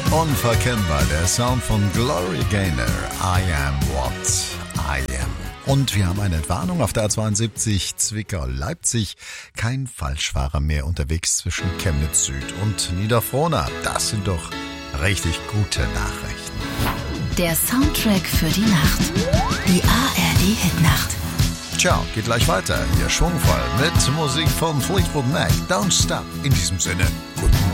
Unverkennbar, der Sound von Gloria Gaynor, I am what I am. Und wir haben eine Entwarnung auf der A72 Zwickau-Leipzig. Kein Falschfahrer mehr unterwegs zwischen Chemnitz Süd und Niederfrohna. Das sind doch richtig gute Nachrichten. Der Soundtrack für die Nacht. Die ARD-Hitnacht. Ciao, geht gleich weiter. Hier schwungvoll mit Musik von Fleetwood Mac. Don't stop. In diesem Sinne, guten